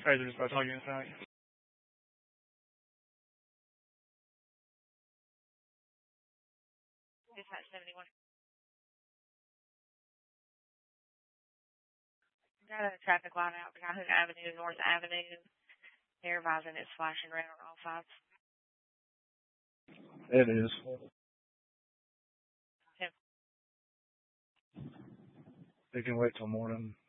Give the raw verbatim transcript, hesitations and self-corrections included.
Hey, they're just about to talk you inside. Dispatch seventy-one. Got a traffic light out Calhoun Avenue, North Avenue. They're advising it's flashing red on all sides. It is. Tim. They can wait till morning.